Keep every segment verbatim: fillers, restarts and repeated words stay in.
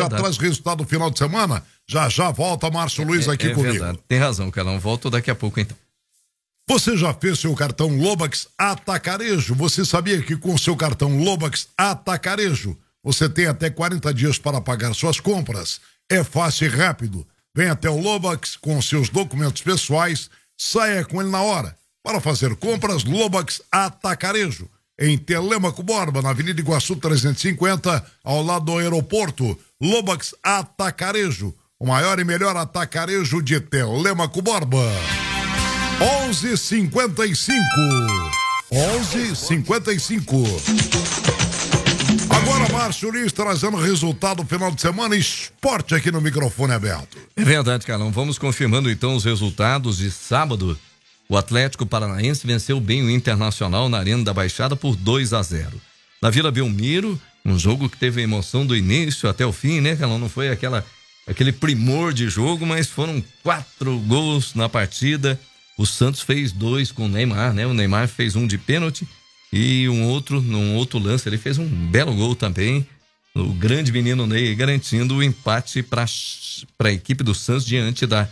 já traz o resultado do final de semana. Já já volta Márcio Luiz aqui é, é comigo. Verdade. Tem razão, Carlão. Volto daqui a pouco então. Você já fez seu cartão Lobax Atacarejo? Você sabia que com seu cartão Lobax Atacarejo você tem até quarenta dias para pagar suas compras? É fácil e rápido. Vem até o Lobax com seus documentos pessoais, saia com ele na hora. Para fazer compras, Lobax Atacarejo, em Telêmaco Borba, na Avenida Iguaçu trezentos e cinquenta, ao lado do aeroporto. Lobax Atacarejo, o maior e melhor atacarejo de Telêmaco Borba. onze e cinquenta e cinco. onze e cinquenta e cinco. Agora, Márcio Luiz trazendo resultado do final de semana, esporte aqui no microfone aberto. É verdade, Carlão. Vamos confirmando então os resultados de sábado. O Atlético Paranaense venceu bem o Internacional na Arena da Baixada por dois a zero. Na Vila Belmiro, um jogo que teve emoção do início até o fim, né, Carlão? Não foi aquela, aquele primor de jogo, mas foram quatro gols na partida. O Santos fez dois com o Neymar, né? O Neymar fez um de pênalti e um outro, num outro lance, ele fez um belo gol também. O grande menino Ney garantindo o empate para a equipe do Santos diante da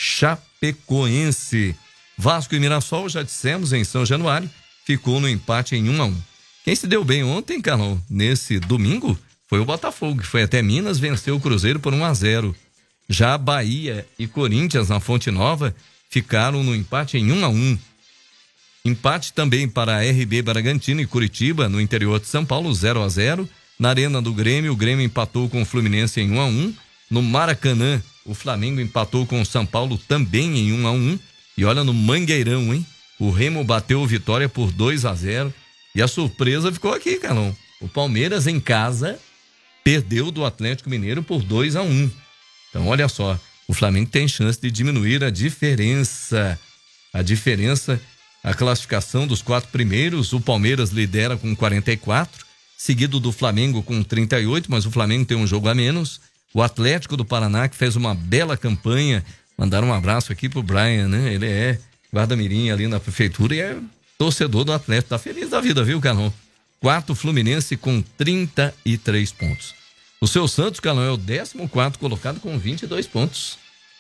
Chapecoense. Vasco e Mirassol, já dissemos, em São Januário, ficou no empate em um a um. Quem se deu bem ontem, Carlão, nesse domingo, foi o Botafogo, que foi até Minas, venceu o Cruzeiro por um a zero. Já Bahia e Corinthians, na Fonte Nova, ficaram no empate em um a um. Empate também para a R B Bragantino e Curitiba, no interior de São Paulo, zero a zero. Na Arena do Grêmio, o Grêmio empatou com o Fluminense em um a um. No Maracanã, o Flamengo empatou com o São Paulo também em um a um. E olha, no Mangueirão, hein? O Remo bateu o Vitória por dois a zero. E a surpresa ficou aqui, Carlão. O Palmeiras, em casa, perdeu do Atlético Mineiro por dois a um. Então, olha só, o Flamengo tem chance de diminuir a diferença. A diferença, a classificação dos quatro primeiros, o Palmeiras lidera com quarenta e quatro, seguido do Flamengo com trinta e oito, mas o Flamengo tem um jogo a menos. O Atlético do Paraná, que fez uma bela campanha, mandaram um abraço aqui pro Brian, né? Ele é guarda-mirim ali na prefeitura e é torcedor do Atlético. Tá feliz da vida, viu, Carlão? Quarto Fluminense com trinta e três pontos. O seu Santos, Carlão, é o décimo quarto colocado com vinte e dois pontos.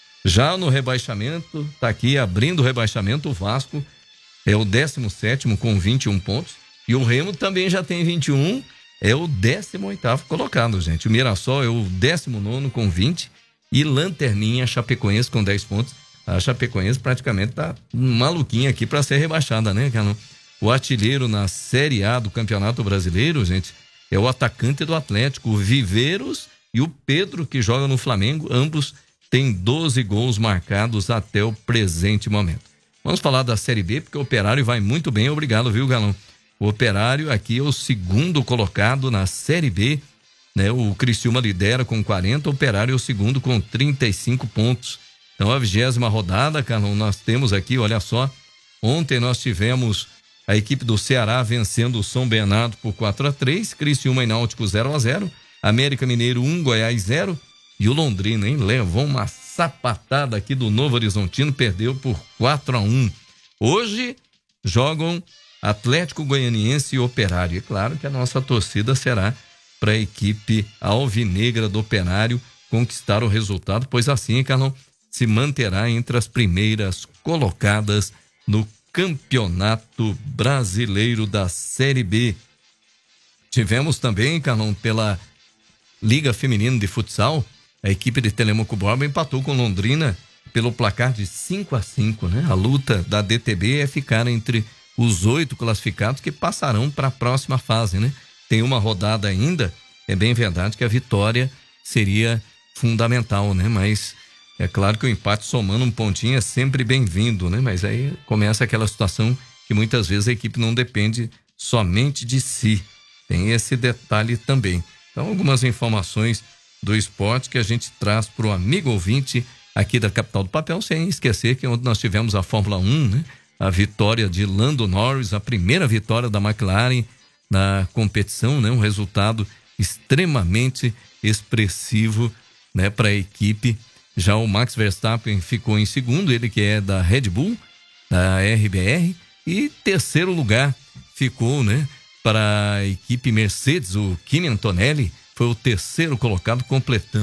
Já no rebaixamento, tá aqui abrindo o rebaixamento, o Vasco é o décimo sétimo com vinte e um pontos. E o Remo também já tem vinte e um, é o décimo oitavo colocado, gente. O Mirassol é o décimo nono com vinte. E Lanterninha, Chapecoense com dez pontos. A Chapecoense praticamente tá maluquinha aqui para ser rebaixada, né, Carlão? O artilheiro na Série A do Campeonato Brasileiro, gente, é o atacante do Atlético, o Viveiros, e o Pedro, que joga no Flamengo. Ambos têm doze gols marcados até o presente momento. Vamos falar da Série B, porque o Operário vai muito bem, obrigado, viu, Galão? O Operário aqui é o segundo colocado na Série B, né? O Criciúma lidera com quarenta, o Operário é o segundo com trinta e cinco pontos. Então, a vigésima rodada, Carlão, nós temos aqui, olha só, ontem nós tivemos a equipe do Ceará vencendo o São Bernardo por quatro a três, Criciúma e Náutico zero a zero, América Mineiro um, Goiás zero, e o Londrina, hein, levou uma sapatada aqui do Novo Horizontino, perdeu por quatro a um. Hoje jogam Atlético Goianiense e Operário. É claro que a nossa torcida será para a equipe alvinegra do Operário conquistar o resultado, pois assim, Carlão, se manterá entre as primeiras colocadas no Campeonato Brasileiro da Série B. Tivemos também, Carlão, pela Liga Feminina de Futsal, a equipe de Telêmaco Borba empatou com Londrina pelo placar de cinco a cinco, né? A luta da D T B é ficar entre os oito classificados que passarão para a próxima fase, né? Tem uma rodada ainda, é bem verdade que a vitória seria fundamental, né? Mas é claro que o empate somando um pontinho é sempre bem-vindo, né? Mas aí começa aquela situação que muitas vezes a equipe não depende somente de si. Tem esse detalhe também. Então, algumas informações do esporte que a gente traz para o amigo ouvinte aqui da Capital do Papel, sem esquecer que ontem nós tivemos a Fórmula um, né? A vitória de Lando Norris, a primeira vitória da McLaren na competição, né? Um resultado extremamente expressivo, né? Para a equipe. Já o Max Verstappen ficou em segundo, ele que é da Red Bull, da R B R, e terceiro lugar ficou, né? Para a equipe Mercedes, o Kimi Antonelli foi o terceiro colocado, completando